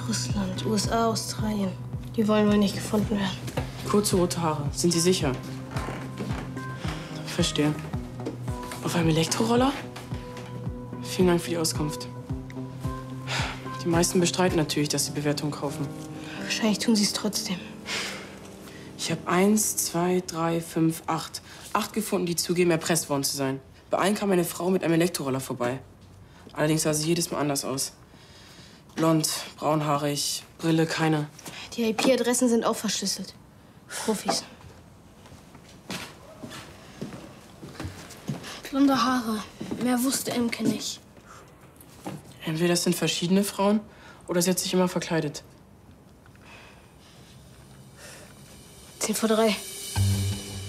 Russland, USA, Australien. Die wollen wohl nicht gefunden werden. Kurze rote Haare. Sind Sie sicher? Verstehe. Auf einem Elektroroller? Vielen Dank für die Auskunft. Die meisten bestreiten natürlich, dass sie Bewertungen kaufen. Wahrscheinlich tun sie es trotzdem. Ich habe 1, 2, 3, 5, 8. 8 gefunden, die zugeben, erpresst worden zu sein. Bei allen kam eine Frau mit einem Elektroroller vorbei. Allerdings sah sie jedes Mal anders aus. Blond, braunhaarig, Brille, keine. Die IP-Adressen sind auch verschlüsselt. Profis. Blonde Haare. Mehr wusste Imke nicht. Entweder es sind verschiedene Frauen oder sie hat sich immer verkleidet. 10 vor 3.